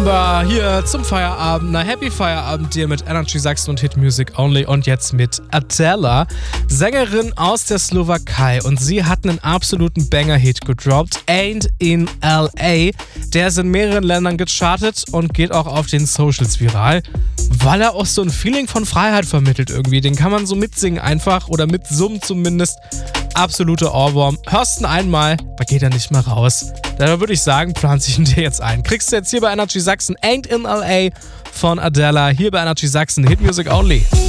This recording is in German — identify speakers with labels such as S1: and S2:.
S1: November hier zum Feierabend. Na, Happy Feierabend dir mit Energy Sachsen und Hit Music Only und jetzt mit Adela, Sängerin aus der Slowakei, und sie hat einen absoluten Banger-Hit gedroppt, Ain't in L.A. Der ist in mehreren Ländern gechartet und geht auch auf den Socials viral, weil er auch so ein Feeling von Freiheit vermittelt irgendwie. Den kann man so mitsingen einfach oder mitsummen zumindest. Absoluter Ohrwurm. Hörst ihn einmal, da geht er nicht mehr raus. Da würde ich sagen, pflanze ich ihn dir jetzt ein. Kriegst du jetzt hier bei Energy Sachsen Ain't in L.A. von Adela, hier bei Energy Sachsen, Hit Music Only.